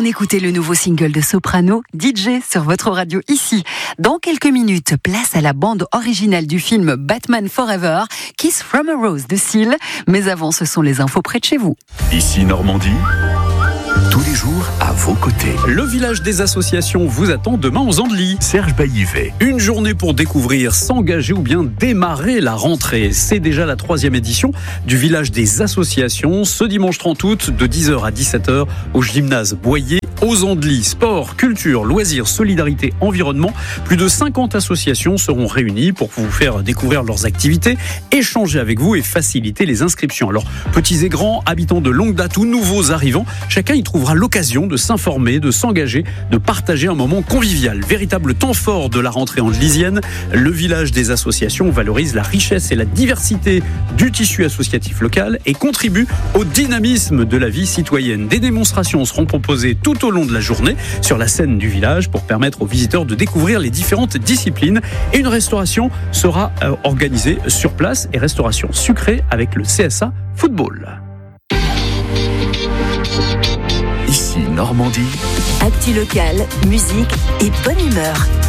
écoutez le nouveau single de Soprano, DJ, sur votre radio ici. Dans quelques minutes, place à la bande originale du film Batman Forever, Kiss from a Rose de Seal. Mais avant, ce sont les infos près de chez vous. Ici Normandie, tous les jours à vos côtés. Le village des associations vous attend demain aux Andelys. Serge Baillivet. Une journée pour découvrir, s'engager ou bien démarrer la rentrée. C'est déjà la 3e édition du village des associations, ce dimanche 30 août de 10h à 17h au gymnase Boyer. Aux Andelys, sport, culture, loisirs, solidarité, environnement. Plus de 50 associations seront réunies pour vous faire découvrir leurs activités, échanger avec vous et faciliter les inscriptions. Alors, petits et grands, habitants de longue date ou nouveaux arrivants, chacun y trouvera l'occasion de s'informer, de s'engager, de partager un moment convivial. Véritable temps fort de la rentrée andelysienne, le village des associations valorise la richesse et la diversité du tissu associatif local et contribue au dynamisme de la vie citoyenne. Des démonstrations seront proposées tout au long de la journée sur la scène du village pour permettre aux visiteurs de découvrir les différentes disciplines, et une restauration sera organisée sur place, et restauration sucrée avec le CSA Football. Ici Normandie. Actu locale, musique et bonne humeur.